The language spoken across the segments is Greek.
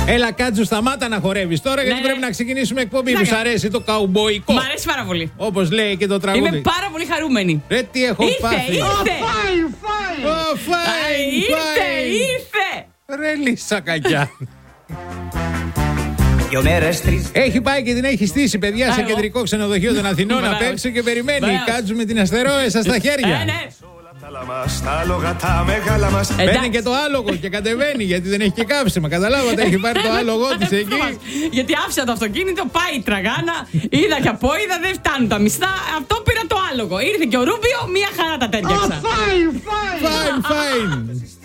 Έλα, Κάτζου, σταμάτα να χορεύεις τώρα, γιατί πρέπει να ξεκινήσουμε εκπομπή. Μου αρέσει το καουμπόικο. Μ' αρέσει πάρα πολύ. Όπως λέει και το τραγούδι. Είμαι πάρα πολύ χαρούμενη. Ρε, τι έχω πάθει. Ήρθε. Ρε, λύσα κακιά. Έχει πάει και την έχει στήσει, παιδιά, σε κεντρικό ξενοδοχείο των Αθηνών απ' έξω και περιμένει. Κάτζου με την αστερόεσα στα χέρια. Παίρνει και το άλογο και κατεβαίνει, γιατί δεν έχει και κάψιμα. Καταλάβατε, έχει πάρει το άλογο της εκεί. Γιατί άφησα το αυτοκίνητο, πάει η τραγάνα. Είδα και από είδα, δεν φτάνουν τα μισθά. Αυτό πήρα το άλογο. Ήρθε και ο Ρούμπιο, μία χαρά τα τέριαξα. Fine.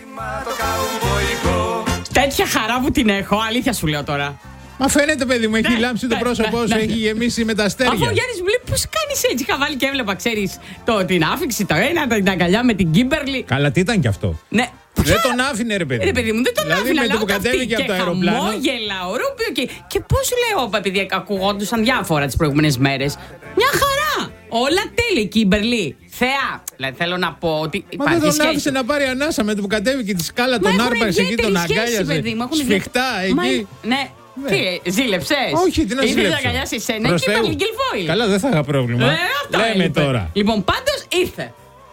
Τέτοια χαρά που την έχω, αλήθεια σου λέω τώρα. Μα φαίνεται, παιδί μου, έχει λάμψει το πρόσωπό σου, έχει γεμίσει με τα αστέρια. Αφού ο Γιάννης μου λέει, πώς κάνεις έτσι? Είχα βάλει και έβλεπα, ξέρεις, την άφηξη, το ένα, την αγκαλιά με την Κίμπερλι. Καλά, τι ήταν κι αυτό? Ναι. Δεν τον άφηνε, ρε παιδί. Ρε παιδί μου, δεν τον άφηνε. Δηλαδή με το που κατέβηκε από το αεροπλάνο. Χαμόγελα, ο Ρούμπιο και πώς λέω, επειδή ακουγόντουσαν διάφορα τις προηγούμενες μέρες. Μια χαρά! Όλα τέλεια, Κίμπερλι. Θεά. Δηλαδή θέλω να πω ότι. Μα δεν τον άφησε να πάρει ανάσα με το που κατέβηκε τη σκάλα, τον άρπαξε εκεί, τον αγκάλιασε. Σφιχτά εκεί. Ναι. Τι, ζήλεψες? Όχι, τι να ζήλεψω. Ήρθες να αγκαλιάσεις εσένα και Κίμπερλι Γκιλφόιλ. Καλά, δεν θα είχα πρόβλημα. Λέμε τώρα. Λοιπόν, πάντως ήρθε.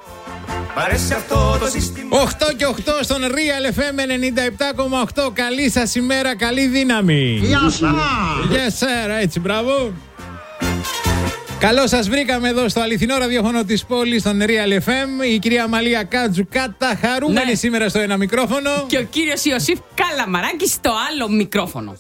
8 και 8 στον Real FM 97,8. Καλή σας ημέρα, καλή δύναμη. Γεια σας. Yes sir, έτσι, μπράβο. Καλώς σας βρήκαμε εδώ στο αληθινό ραδιόφωνο της πόλης, στον Real FM. Η κυρία Μαλία Κάτζου καταχαρούμενη σήμερα στο ένα μικρόφωνο. Και ο κύριος Ιωσήφ Καλαμαράκης στο άλλο μικρόφωνο.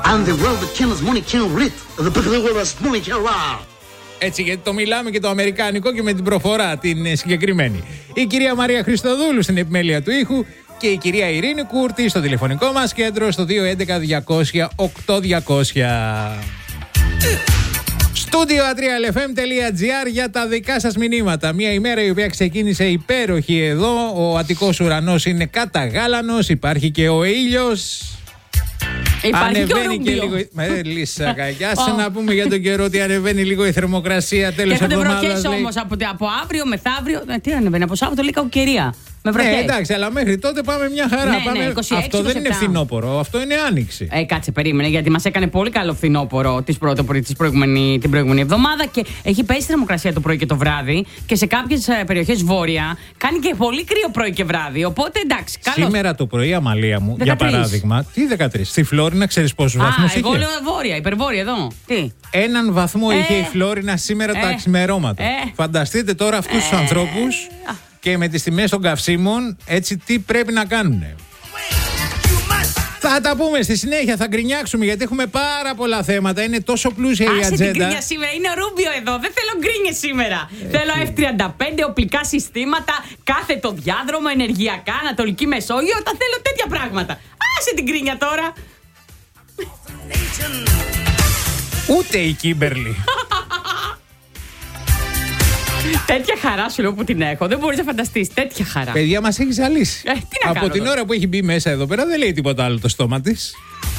Έτσι, γιατί το μιλάμε και το αμερικάνικο και με την προφορά την συγκεκριμένη. Η κυρία Μαρία Χριστοδούλου στην επιμέλεια του ήχου και η κυρία Ειρήνη Κούρτη στο τηλεφωνικό μας κέντρο στο 211-200-8200. Studio3lfm.gr για τα δικά σας μηνύματα. Μια ημέρα η οποία ξεκίνησε υπέροχη εδώ. Ο Αττικός ουρανός είναι καταγάλανος. Υπάρχει και ο ήλιος. Ανεβαίνει και λίγο. Λύσα κακιά. Σε να πούμε για τον καιρό ότι ανεβαίνει λίγο η θερμοκρασία τέλος εβδομάδας. Έρχονται βροχές όμως από αύριο μεθαύριο. Τι ανεβαίνει, από Σάββατο λίγα καιρία. Ναι, εντάξει, αλλά μέχρι τότε πάμε μια χαρά. Ναι, πάμε... 26, αυτό δεν είναι φθινόπωρο, αυτό είναι άνοιξη. Κάτσε, περίμενε, γιατί μας έκανε πολύ καλό φθινόπωρο την προηγούμενη εβδομάδα και έχει πέσει η θερμοκρασία το πρωί και το βράδυ και σε κάποιες περιοχές βόρεια κάνει και πολύ κρύο πρωί και βράδυ. Οπότε εντάξει, καλώς. Σήμερα το πρωί, Αμαλία μου, 13. για παράδειγμα, τι 13, στη Φλόρινα ξέρεις πόσους βαθμούς είχε? Εγώ λέω βόρεια, υπερβόρεια εδώ. Τι? 1 βαθμό είχε η Φλόρινα σήμερα τα ξημερώματα. Φανταστείτε τώρα αυτούς τους ανθρώπους. Και με τις τιμές των καυσίμων, έτσι τι πρέπει να κάνουν. Θα τα πούμε στη συνέχεια, θα γκρινιάξουμε γιατί έχουμε πάρα πολλά θέματα. Είναι τόσο πλούσια η ατζέντα. Την γκρίνια σήμερα, είναι ο Ρούμπιο εδώ. Δεν θέλω γκρίνιες σήμερα. Θέλω F-35, οπλικά συστήματα, κάθετο διάδρομο, ενεργειακά, Ανατολική Μεσόγειο. Τα θέλω τέτοια πράγματα. Άσε την γκρίνια τώρα. Ούτε η Κίμπερλι. Τέτοια χαρά σου λέω που την έχω. Δεν μπορείς να φανταστείς. Τέτοια χαρά. Παιδιά, μας έχει ζαλίσει. Τι να από κάνω την τώρα. ώρα που έχει μπει μέσα εδώ πέρα δεν λέει τίποτα άλλο το στόμα της.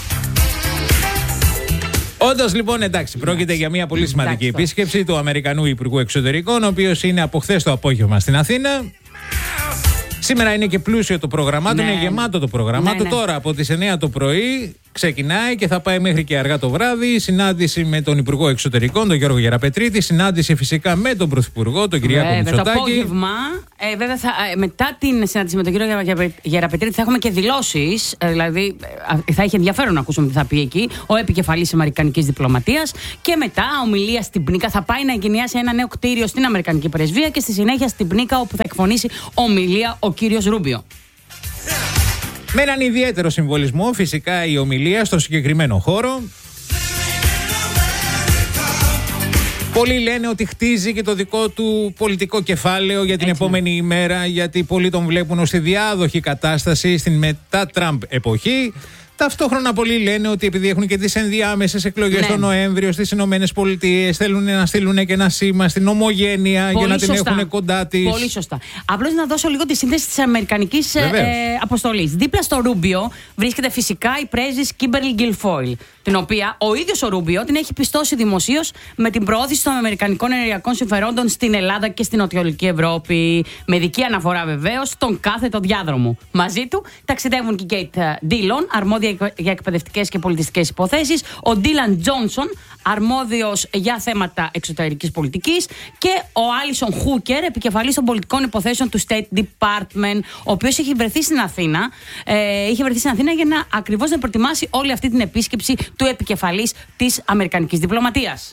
Όντως λοιπόν, εντάξει, πρόκειται για μια πολύ σημαντική επίσκεψη του Αμερικανού Υπουργού Εξωτερικών, ο οποίος είναι από χθες το απόγευμα στην Αθήνα. Σήμερα είναι και πλούσιο το πρόγραμμά του, είναι γεμάτο το πρόγραμμά του. Τώρα από τις 9 το πρωί ξεκινάει και θα πάει μέχρι και αργά το βράδυ. Συνάντηση με τον Υπουργό Εξωτερικών, τον Γιώργο Γεραπετρίτη. Συνάντηση φυσικά με τον Πρωθυπουργό, τον Κυριάκο Μητσοτάκη. Το απόγευμα, βέβαια, μετά την συνάντηση με τον κύριο Γεραπετρίτη θα έχουμε και δηλώσεις. Δηλαδή, θα έχει ενδιαφέρον να ακούσουμε τι θα πει εκεί ο επικεφαλής αμερικανικής διπλωματίας. Και μετά, ομιλία στην Πνίκα. Θα πάει να εγκαινιάσει ένα νέο κτίριο στην Αμερικανική Πρεσβεία και στη συνέχεια στην Πνίκα, όπου θα εκφωνήσει ομιλία ο κύριος Ρούμπιο. Με έναν ιδιαίτερο συμβολισμό, φυσικά η ομιλία στον συγκεκριμένο χώρο. Πολλοί λένε ότι χτίζει και το δικό του πολιτικό κεφάλαιο για την επόμενη ημέρα, γιατί πολλοί τον βλέπουν ως τη διάδοχη κατάσταση στην μετά-Τραμπ εποχή. Ταυτόχρονα πολλοί λένε ότι επειδή έχουν και τις ενδιάμεσες εκλογές τον Νοέμβριο στις Ηνωμένες Πολιτείες, θέλουν να στείλουν και ένα σήμα στην ομογένεια για να την έχουν κοντά της. Πολύ σωστά. Απλώς να δώσω λίγο τη σύνθεση της αμερικανικής αποστολής. Δίπλα στο Ρούμπιο βρίσκεται φυσικά η πρέσβης Κίμπερλι Γκιλφόιλ, την οποία ο ίδιος ο Ρούμπιο την έχει πιστώσει δημοσίως με την προώθηση των αμερικανικών ενεργειακών συμφερόντων στην Ελλάδα και στην Νοτιοανατολική Ευρώπη. Με ειδική αναφορά βεβαίως στον κάθετο διάδρομο. Μαζί του ταξιδεύουν και η Κέιτ Ντίλον, αρμόδια για εκπαιδευτικές και πολιτιστικές υποθέσεις, ο Ντίλαν Τζόνσον, αρμόδιος για θέματα εξωτερικής πολιτικής, και ο Άλισον Χούκερ, επικεφαλής των πολιτικών υποθέσεων του State Department, ο οποίος είχε βρεθεί στην Αθήνα. Για να ακριβώς να προετοιμάσει όλη αυτή την επίσκεψη του επικεφαλής της Αμερικανικής διπλωματίας.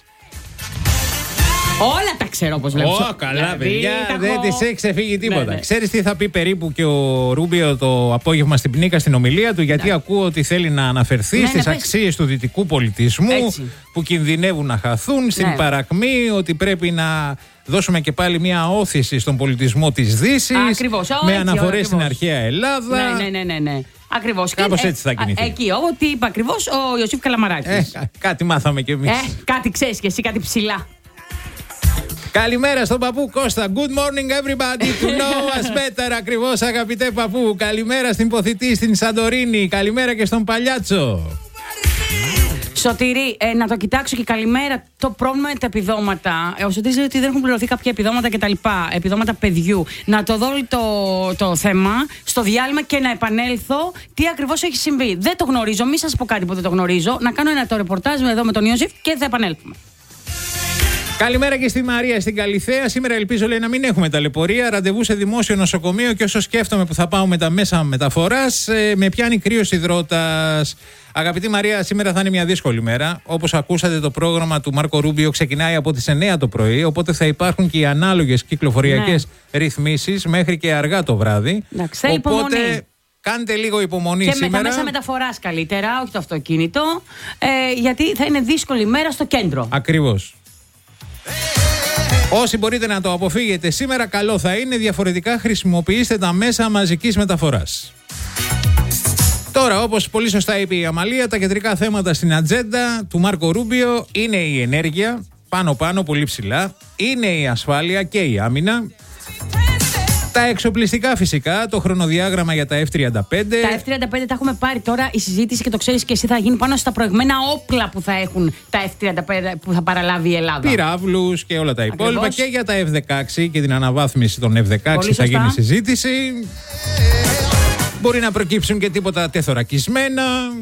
Όλα τα ξέρω, όπως λέμε. Καλά, παιδιά, δεν της έχει ξεφύγει τίποτα. Ναι. Ξέρεις τι θα πει περίπου και ο Ρούμπιο το απόγευμα στην Πνίκα στην ομιλία του? Γιατί ακούω ότι θέλει να αναφερθεί στις αξίες του δυτικού πολιτισμού που κινδυνεύουν να χαθούν, στην παρακμή, ότι πρέπει να δώσουμε και πάλι μια όθηση στον πολιτισμό της Δύσης. Ακριβώς, με αναφορές στην αρχαία Ελλάδα. Ναι. Ακριβώς. Κάπως έτσι θα κινηθεί. Εκεί, ό,τι είπε ακριβώς ο Ιωσήφ Καλαμαράκης. Κάτι μάθαμε κι εμείς. Κάτι ξέρεις κι εσύ, κάτι ψηλά. Καλημέρα στον παππού Κώστα. Good morning everybody to know us better. Ακριβώς, αγαπητέ παππού. Καλημέρα στην Ποθητή, στην Σαντορίνη. Καλημέρα και στον Παλιάτσο. Σωτηρή, να το κοιτάξω και καλημέρα. Το πρόβλημα με τα επιδόματα. Ο Σωτήρης λέει ότι δεν έχουν πληρωθεί κάποια επιδόματα κτλ. Επιδόματα παιδιού. Να το δω το θέμα στο διάλειμμα και να επανέλθω τι ακριβώς έχει συμβεί. Δεν το γνωρίζω, μη σας πω κάτι που δεν το γνωρίζω. Να κάνω το ρεπορτάζ εδώ με τον Ιωσήφ και θα επανέλθουμε. Καλημέρα και στη Μαρία στην Καλιθέα. Σήμερα ελπίζω, λέει, να μην έχουμε ταλαιπωρία. Ραντεβού σε δημόσιο νοσοκομείο και όσο σκέφτομαι που θα πάω με τα μέσα μεταφοράς, με πιάνει κρύος υδρότας. Αγαπητή Μαρία, σήμερα θα είναι μια δύσκολη μέρα. Όπως ακούσατε, το πρόγραμμα του Μάρκο Ρούμπιο ξεκινάει από τις 9 το πρωί. Οπότε θα υπάρχουν και οι ανάλογες κυκλοφοριακές ρυθμίσεις μέχρι και αργά το βράδυ. Οπότε κάντε λίγο υπομονή και σήμερα. Και με τα μέσα μεταφοράς καλύτερα, όχι το αυτοκίνητο. Γιατί θα είναι δύσκολη μέρα στο κέντρο. Ακριβώς. Όσοι μπορείτε να το αποφύγετε σήμερα, καλό θα είναι. Διαφορετικά χρησιμοποιήστε τα μέσα μαζικής μεταφοράς. Τώρα, όπως πολύ σωστά είπε η Αμαλία, τα κεντρικά θέματα στην ατζέντα του Μάρκο Ρούμπιο είναι η ενέργεια, πάνω πολύ ψηλά, είναι η ασφάλεια και η άμυνα, τα εξοπλιστικά φυσικά, το χρονοδιάγραμμα για τα F-35. Τα F-35 τα έχουμε πάρει τώρα, η συζήτηση και το ξέρεις και εσύ θα γίνει πάνω στα προηγμένα όπλα που θα έχουν τα F-35 που θα παραλάβει η Ελλάδα. Πυράβλους και όλα τα υπόλοιπα. Ακριβώς. Και για τα F-16 και την αναβάθμιση των F-16 θα γίνει συζήτηση. Μπορεί να προκύψουν και τίποτα τεθωρακισμένα.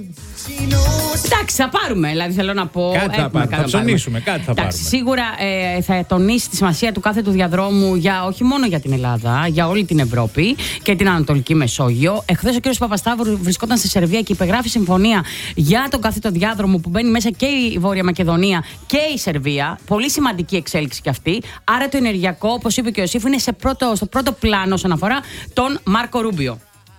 Εντάξει, θα πάρουμε, δηλαδή θέλω να πω. Κάτι θα πάρουμε. Θα ψωνίσουμε, κάτι θα πάρουμε. Σίγουρα θα τονίσει τη σημασία του κάθε του διαδρόμου όχι μόνο για την Ελλάδα, για όλη την Ευρώπη και την Ανατολική Μεσόγειο. Εχθές ο κ. Παπασταύρου βρισκόταν στη Σερβία και υπεγράφει συμφωνία για τον κάθετο διάδρομο που μπαίνει μέσα και η Βόρεια Μακεδονία και η Σερβία. Πολύ σημαντική εξέλιξη κι αυτή. Άρα το ενεργειακό, όπως είπε και ο Ιωσήφ, είναι στο πρώτο πλάνο όσον αφορά τον Μάρκο Ρούμπιο.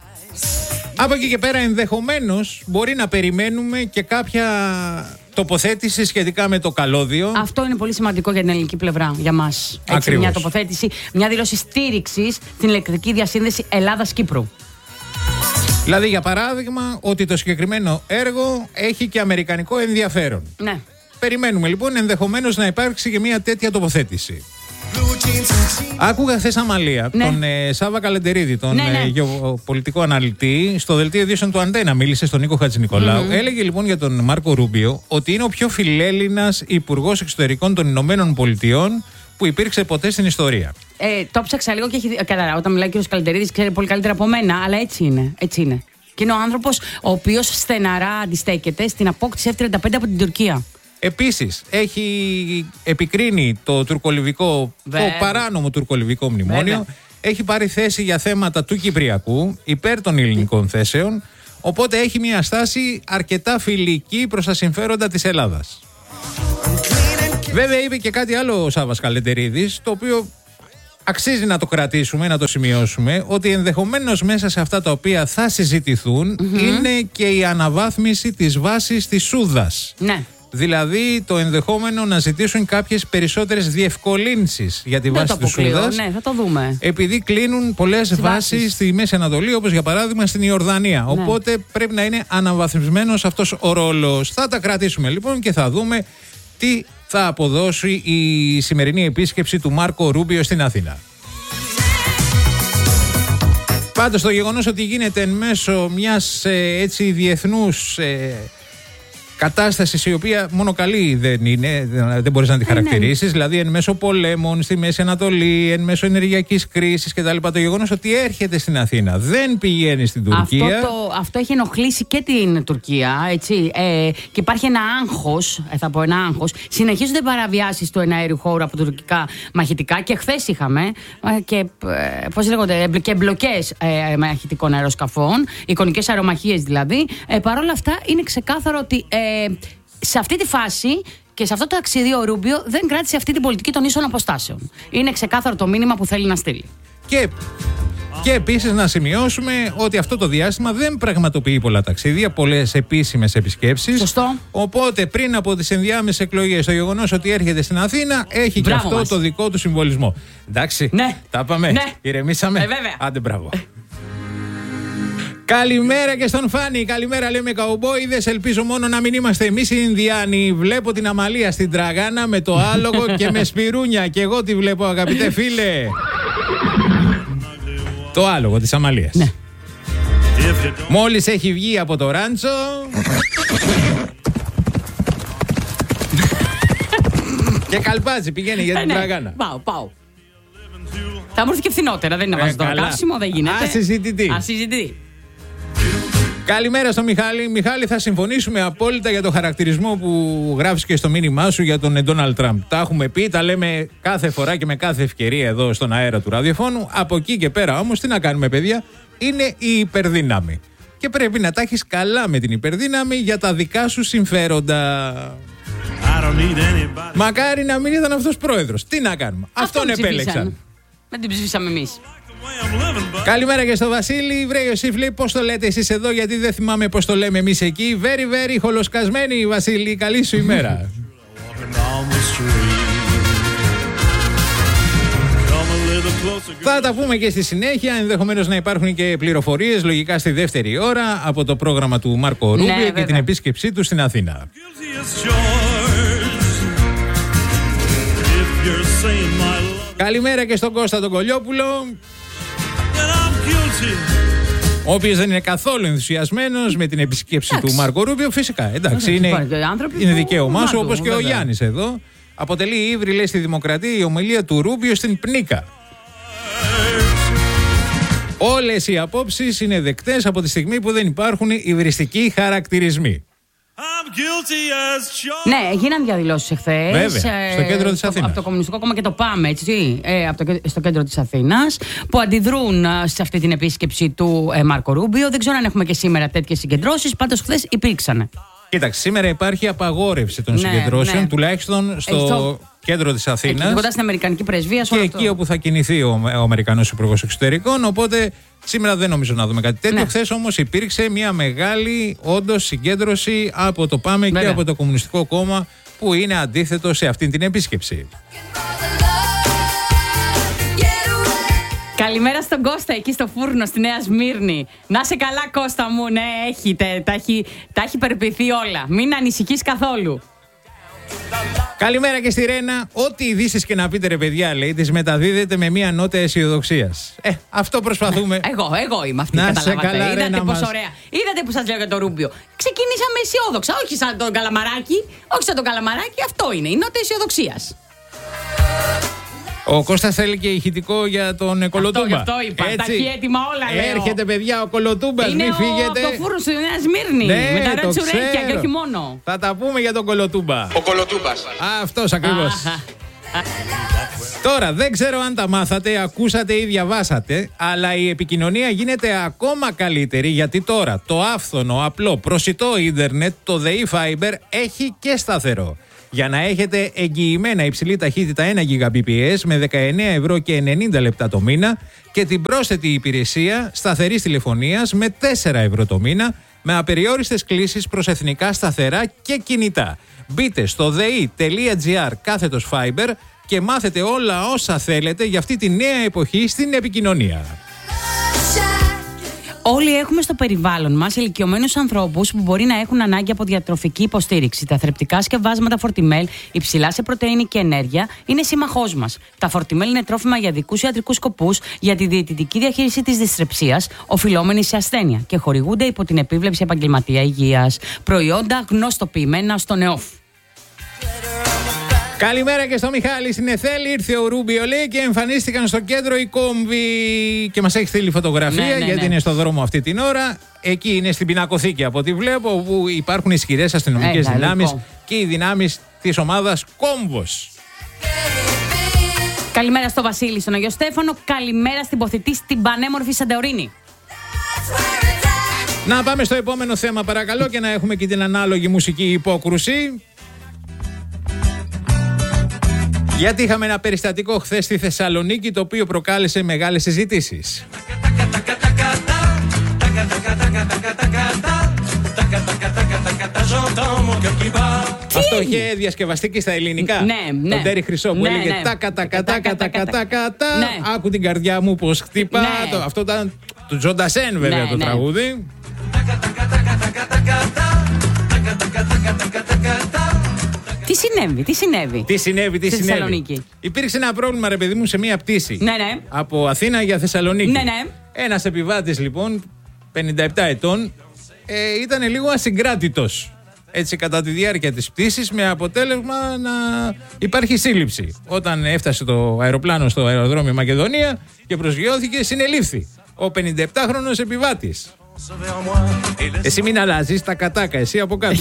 Από εκεί και πέρα ενδεχομένως μπορεί να περιμένουμε και κάποια τοποθέτηση σχετικά με το καλώδιο. Αυτό είναι πολύ σημαντικό για την ελληνική πλευρά, για μας. Έτσι, μια τοποθέτηση, μια δήλωση στήριξης στην ηλεκτρική διασύνδεση Ελλάδας-Κύπρου. Δηλαδή, για παράδειγμα, ότι το συγκεκριμένο έργο έχει και αμερικανικό ενδιαφέρον. Ναι. Περιμένουμε λοιπόν ενδεχομένως να υπάρξει και μια τέτοια τοποθέτηση. Άκουγα χθες Αμαλία, τον Σάβα Καλεντερίδη, τον γεωπολιτικό αναλυτή, στο δελτίο ειδήσεων του Αντένα. Μίλησε στον Νίκο Χατζηνικολάου. Έλεγε λοιπόν για τον Μάρκο Ρούμπιο ότι είναι ο πιο φιλέλληνας υπουργός εξωτερικών των Ηνωμένων Πολιτειών που υπήρξε ποτέ στην ιστορία. Το ψάξα λίγο και έχει. Όταν μιλάει ο κ. Καλεντερίδης, ξέρει πολύ καλύτερα από μένα, αλλά έτσι είναι. Και είναι ο άνθρωπος ο οποίος στεναρά αντιστέκεται στην απόκτηση F-35 από την Τουρκία. Επίσης, έχει επικρίνει το τουρκολιβικό, το παράνομο τουρκολιβικό μνημόνιο. Έχει πάρει θέση για θέματα του Κυπριακού, υπέρ των ελληνικών θέσεων. Οπότε έχει μια στάση αρκετά φιλική προς τα συμφέροντα της Ελλάδας. Βέβαια, είπε και κάτι άλλο ο Σάββας Καλεντερίδης, το οποίο αξίζει να το κρατήσουμε, να το σημειώσουμε, ότι ενδεχομένως μέσα σε αυτά τα οποία θα συζητηθούν είναι και η αναβάθμιση της βάσης της Σούδας. Ναι. Δηλαδή το ενδεχόμενο να ζητήσουν κάποιες περισσότερες διευκολύνσεις για τη βάση της Σούδας. Ναι, θα το δούμε. Επειδή κλείνουν πολλές βάσεις στη Μέση Ανατολή, όπως για παράδειγμα στην Ιορδανία. Ναι. Οπότε πρέπει να είναι αναβαθμισμένος αυτός ο ρόλος. Θα τα κρατήσουμε λοιπόν και θα δούμε τι θα αποδώσει η σημερινή επίσκεψη του Μάρκο Ρούμπιο στην Αθήνα. Πάντως το γεγονός ότι γίνεται εν μέσω μιας έτσι διεθνούς κατάσταση η οποία μόνο καλή δεν είναι, δεν μπορείς να τη χαρακτηρίσεις. Δηλαδή, εν μέσω πολέμων στη Μέση Ανατολή, εν μέσω ενεργειακής κρίσης κτλ. Το γεγονός ότι έρχεται στην Αθήνα, δεν πηγαίνει στην Τουρκία. Αυτό έχει ενοχλήσει και την Τουρκία, έτσι. Και υπάρχει ένα άγχος, θα πω ένα άγχος. Συνεχίζονται παραβιάσεις του εναέριου χώρου από τουρκικά μαχητικά και χθες είχαμε και, πώς λέγονται, και μπλοκές μαχητικών αεροσκαφών, εικονικές αερομαχίες δηλαδή. Παρ' όλα αυτά, είναι ξεκάθαρο ότι σε αυτή τη φάση και σε αυτό το ταξίδι ο Ρούμπιο δεν κράτησε αυτή την πολιτική των ίσων αποστάσεων. Είναι ξεκάθαρο το μήνυμα που θέλει να στείλει. Και επίσης να σημειώσουμε ότι αυτό το διάστημα δεν πραγματοποιεί πολλά ταξίδια, πολλές επίσημες επισκέψεις. Σωστό. Οπότε πριν από τις ενδιάμεσες εκλογές, το γεγονός ότι έρχεται στην Αθήνα έχει και αυτό το δικό του συμβολισμό. Εντάξει, ναι. Τα είπαμε, ναι. Ηρεμήσαμε. Βέβαια. Άντε μπράβο. Καλημέρα και στον Φάνη. Καλημέρα, λέμε καουμπόιδες. Ελπίζω μόνο να μην είμαστε εμείς οι Ινδιάνοι. Βλέπω την Αμαλία στην Τραγάνα με το άλογο και με σπυρούνια. Και εγώ τη βλέπω, αγαπητέ φίλε. Το άλογο της Αμαλίας. Ναι. Μόλις έχει βγει από το ράντσο. Και καλπάζει, πηγαίνει για την Τραγάνα. Πάω. Θα μου έρθει και φθηνότερα, δεν είναι βάζω τώρα καύσιμο, δεν γίνεται. Ασυζητητή. Καλημέρα στο Μιχάλη. Μιχάλη, θα συμφωνήσουμε απόλυτα για το χαρακτηρισμό που γράφεις και στο μήνυμά σου για τον Ντόναλντ Τραμπ. Τα έχουμε πει, τα λέμε κάθε φορά και με κάθε ευκαιρία εδώ στον αέρα του ραδιοφώνου. Από εκεί και πέρα όμως, τι να κάνουμε, παιδιά, είναι η υπερδύναμη. Και πρέπει να τα έχεις καλά με την υπερδύναμη για τα δικά σου συμφέροντα. Μακάρι να μην ήταν αυτός πρόεδρος. Τι να κάνουμε. Αυτόν επέλεξαν. Δεν την ψηφίσαμε εμείς. Καλημέρα και στο Βασίλη. Βρε Ιωσήφ, λέει, πώς το λέτε εσείς εδώ, γιατί δεν θυμάμαι πώς το λέμε εμείς εκεί. Very, χολοσκασμένη, Βασίλη. Καλή σου ημέρα. Θα τα πούμε και στη συνέχεια. Ενδεχομένως να υπάρχουν και πληροφορίες, λογικά στη δεύτερη ώρα, από το πρόγραμμα του Μάρκο Ρούμπιο και την επίσκεψή του στην Αθήνα. Καλημέρα και στον Κώστα τον Κολιόπουλο, ο οποίος δεν είναι καθόλου ενθουσιασμένος με την επισκέψη του Μάρκο Ρούμπιο. Φυσικά, εντάξει, είναι δικαίωμά σου, όπως και ο Γιάννης εδώ. Αποτελεί ύβρι, λέει, στη Δημοκρατία η ομιλία του Ρούμπιο στην Πνίκα. Όλες οι απόψεις είναι δεκτές από τη στιγμή που δεν υπάρχουν υβριστικοί χαρακτηρισμοί. Ναι, γίναν διαδηλώσεις εχθές. Βέβαια, στο κέντρο της Αθήνας. Από το Κομμουνιστικό Κόμμα και το ΠΑΜ, έτσι, στο κέντρο της Αθήνας, που αντιδρούν σε αυτή την επίσκεψη του Μάρκο Ρούμπιο. Δεν ξέρω αν έχουμε και σήμερα τέτοιες συγκεντρώσεις, πάντως χθες υπήρξαν. Κοίταξε, σήμερα υπάρχει απαγόρευση των συγκεντρώσεων, τουλάχιστον στο κέντρο της Αθήνας. Κοντά στην Αμερικανική πρεσβεία. Και εκεί όπου θα κινηθεί ο Αμερικανός Υπουργός Εξωτερικών. Οπότε σήμερα δεν νομίζω να δούμε κάτι τέτοιο. Ναι. Χθες όμως υπήρξε μια μεγάλη όντως συγκέντρωση από το ΠΑΜΕ και από το Κομμουνιστικό Κόμμα, που είναι αντίθετο σε αυτή την επίσκεψη. Καλημέρα στον Κώστα εκεί στο φούρνο στη Νέα Σμύρνη. Να είσαι καλά, Κώστα μου. Ναι, τα έχει περιποιηθεί όλα. Μην ανησυχείς καθόλου. Καλημέρα και στη Ρένα. Ό,τι ειδήσεις και να πείτε, ρε παιδιά, λέει, τις μεταδίδετε με μια νότα αισιοδοξίας. Αυτό προσπαθούμε. Εγώ είμαι αυτή. Καταλάβατε. Είδατε πόσο ωραία. Είδατε που σας λέω για το Ρούμπιο. Ξεκινήσαμε αισιόδοξα. Όχι σαν τον Καλαμαράκι. Αυτό είναι η νότα αισιοδοξίας. Ο Κώστας θέλει και ηχητικό για τον Κολοτούμπα. Αυτό είπα. Τα έχει έτοιμα όλα, λέω. Έρχεται, παιδιά, ο Κολοτούμπας. Μην φύγετε. Είναι το φούρνο στη Νέα Σμύρνη. Ναι, με τα ρατσουρέκια και όχι μόνο. Θα τα πούμε για τον Κολοτούμπα. Ο Κολοτούμπας. Αυτός ακριβώς. Τώρα, δεν ξέρω αν τα μάθατε, ακούσατε ή διαβάσατε, αλλά η επικοινωνία γίνεται ακόμα καλύτερη, γιατί τώρα το άφθονο, απλό, προσιτό ίντερνετ, το ΔΕΗ Fiber, έχει και σταθερό. Για να έχετε εγγυημένα υψηλή ταχύτητα 1 Gbps με 19 ευρώ και 90 λεπτά το μήνα και την πρόσθετη υπηρεσία σταθερής τηλεφωνίας με 4 ευρώ το μήνα, με απεριόριστες κλήσεις προς εθνικά σταθερά και κινητά. Μπείτε στο dei.gr/fiber και μάθετε όλα όσα θέλετε για αυτή τη νέα εποχή στην επικοινωνία. Όλοι έχουμε στο περιβάλλον μας ηλικιωμένους ανθρώπους που μπορεί να έχουν ανάγκη από διατροφική υποστήριξη. Τα θρεπτικά σκευάσματα Fortimel, υψηλά σε πρωτεΐνη και ενέργεια, είναι σύμμαχός μας. Τα Fortimel είναι τρόφιμα για δικούς ιατρικούς σκοπούς, για τη διαιτητική διαχείριση της δυστρεψίας, οφειλόμενη σε ασθένεια και χορηγούνται υπό την επίβλεψη επαγγελματία υγείας. Προϊόντα γνωστοποιημένα στο ΝΕΟΦ. Καλημέρα και στο Μιχάλη στην Εθέλη. Ήρθε ο Ρούμπιο, λέει, και εμφανίστηκαν στο κέντρο οι κόμβοι. Και μας έχει στείλει φωτογραφία, γιατί είναι στο δρόμο αυτή την ώρα. Εκεί είναι στην πινακοθήκη, από ό,τι βλέπω, όπου υπάρχουν ισχυρές αστυνομικές δυνάμεις και οι δυνάμεις της ομάδας Κόμβος. Καλημέρα στο Βασίλη, στον Αγιο Στέφανο. Καλημέρα στην Ποθητή, στην πανέμορφη Σαντεωρίνη. Να πάμε στο επόμενο θέμα, παρακαλώ, και να έχουμε και την ανάλογη μουσική υπόκρουση. Γιατί είχαμε ένα περιστατικό χθες στη Θεσσαλονίκη, το οποίο προκάλεσε μεγάλες συζητήσεις. Αυτό είχε διασκευαστεί και στα ελληνικά. Ναι. Τον Τέρι Χρυσό που έλεγε τα. Άκου την καρδιά μου πως χτύπα. Αυτό ήταν του Τζοντασέν, βέβαια, το τραγούδι. Τι συνέβη. Θεσσαλονίκη. Υπήρξε ένα πρόβλημα, ρε παιδί μου, σε μία πτήση. Ναι. Από Αθήνα για Θεσσαλονίκη. Ναι. Ένας επιβάτης, λοιπόν, 57 ετών, ήταν λίγο ασυγκράτητος. Έτσι, κατά τη διάρκεια της πτήσης, με αποτέλεσμα να υπάρχει σύλληψη. Όταν έφτασε το αεροπλάνο στο αεροδρόμιο Μακεδονία και προσγειώθηκε, συνελήφθη ο 57χρονος επιβάτης. Εσύ μην αλλάζεις τα κατάκα, εσύ από κάτω.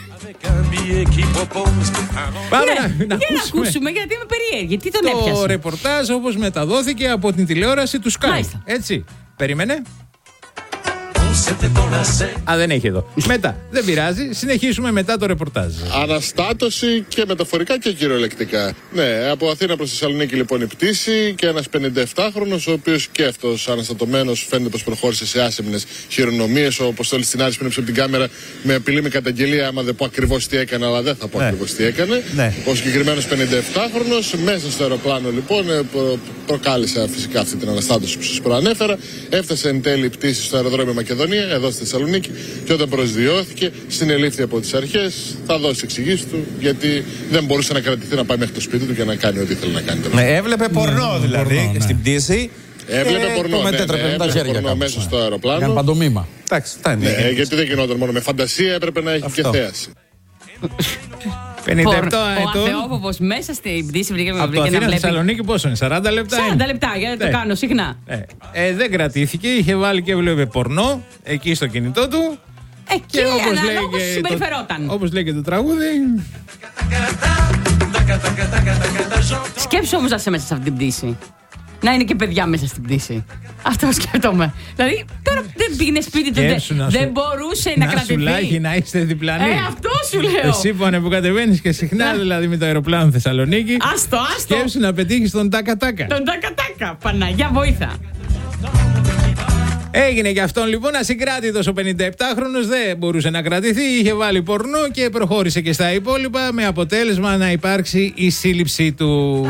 Πάμε να ακούσουμε, γιατί είμαι περίεργη. Τι τον έπιασε? Το ρεπορτάζ όπως μεταδόθηκε από την τηλεόραση του Sky. Έτσι, περίμενε. Δεν έχει εδώ. Μετά, δεν πειράζει, συνεχίσουμε μετά το ρεπορτάζ. Αναστάτωση και μεταφορικά και κυριολεκτικά. Ναι, από Αθήνα προς Θεσσαλονίκη λοιπόν η πτήση και ένας 57χρονος, ο οποίος και αυτός αναστατωμένος φαίνεται πως προχώρησε σε άσεμνες χειρονομίες. Ο Αποστόλης Τινάρης πίνεψε από την κάμερα με απειλή με καταγγελία, άμα δεν πω ακριβώς τι έκανε, αλλά δεν θα πω ακριβώς τι έκανε. Ο συγκεκριμένος 57χρονος μέσα στο αεροπλάνο λοιπόν προκάλεσε φυσικά αυτή την αναστάτωση που σας προανέφερα. Έφτασε εν τέλει η πτήση στο αεροδρόμιο Μακεδονία, εδώ στη Θεσσαλονίκη, και όταν προσδιώθηκε, συνελήφθη από τις αρχές. Θα δώσει εξηγήσεις του, γιατί δεν μπορούσε να κρατηθεί να πάει μέχρι το σπίτι του και να κάνει ό,τι ήθελε να κάνει. Έβλεπε πορνό δηλαδή στην πτήση. Έβλεπε πορνό. Το μετέτρεπε με τα χέρια μέσα στο αεροπλάνο. Έκανε παντομήμα. Εντάξει, φτάνει. Γιατί δεν γινόταν μόνο με φαντασία, έπρεπε να έχει και θέαση. 57 ετών. Ο Αθεόποπος μέσα στην πτήση βρήκε από το Αθήνα Θεσσαλονίκη πόσο είναι, 40 λεπτά? 40 λεπτά, γιατί το κάνω συχνά. Δεν κρατήθηκε, είχε βάλει και έβλεπε πορνό εκεί στο κινητό του. Και όπως συμπεριφερόταν. Όπως λέει και το τραγούδι. Σκέψου όμως να είσαι μέσα σε αυτή την πτήση. Να είναι και παιδιά μέσα στην πτήση. Αυτό σκέφτομαι. Δηλαδή, τώρα δεν πήγαινε σπίτι του, δεν μπορούσε να κρατηθεί. Σουλάχι να είστε διπλανοί. Αυτό σου λέω. Εσύ που κατεβαίνεις και συχνά, δηλαδή με το αεροπλάνο Θεσσαλονίκη. Άστο. Σκέψου να πετύχεις τον τάκα-τάκα. Τον τάκα-τάκα, Παναγιά βοήθα. Έγινε και αυτόν λοιπόν ασυγκράτητος ο 57χρονος, δεν μπορούσε να κρατηθεί, είχε βάλει πορνό και προχώρησε και στα υπόλοιπα, με αποτέλεσμα να υπάρξει η σύλληψή του.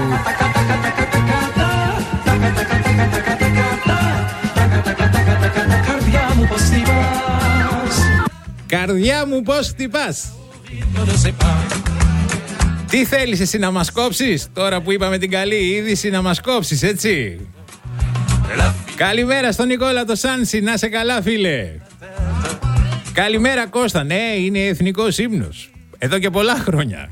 Καρδιά μου πως χτυπάς. Τι θέλεις εσύ να μας κόψεις? Τώρα που είπαμε την καλή είδηση, να μας κόψεις, έτσι? Καλημέρα στον Νικόλα το Σάνσι, να σε καλά φίλε. Καλημέρα Κώστα, ναι, είναι εθνικός ύμνος εδώ και πολλά χρόνια.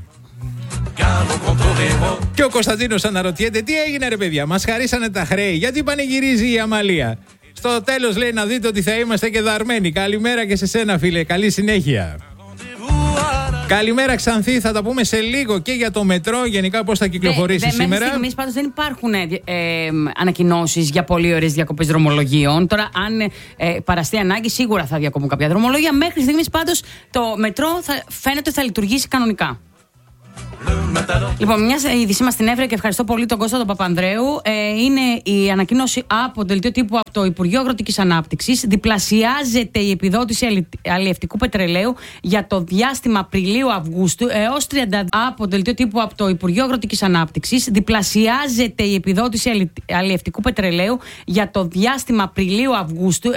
Και ο Κωνσταντίνος αναρωτιέται, τι έγινε ρε παιδιά, μας χαρίσανε τα χρέη, γιατί πανηγυρίζει η Αμαλία? Στο τέλος λέει να δείτε ότι θα είμαστε και δαρμένοι. Καλημέρα και σε σένα φίλε, καλή συνέχεια. Καλημέρα Ξανθή, θα τα πούμε σε λίγο και για το μετρό, γενικά πώς θα κυκλοφορήσει σήμερα. Μέχρι στιγμής πάντως δεν υπάρχουν ανακοινώσεις για πολύ ωραίες διακοπές δρομολογίων. Τώρα αν παραστεί ανάγκη σίγουρα θα διακοπούν κάποια δρομολόγια. Μέχρι στιγμής πάντως το μετρό φαίνεται ότι θα λειτουργήσει κανονικά. Λοιπόν, μια είδησή μας στην Εύρα και ευχαριστώ πολύ τον Κώστα τον Παπανδρέου. Είναι η ανακοίνωση από το δελτίο τύπου από το Υπουργείο Αγροτικής Ανάπτυξης. Διπλασιάζεται η επιδότηση αλλιευτικού πετρελαίου για το διάστημα Απριλίου-Αυγούστου έως 30. Από το δελτίο τύπου από το Υπουργείο Αγροτικής Ανάπτυξης. Διπλασιάζεται η επιδότηση αλλιευτικού πετρελαίου για το διάστημα Απριλίου-Αυγούστου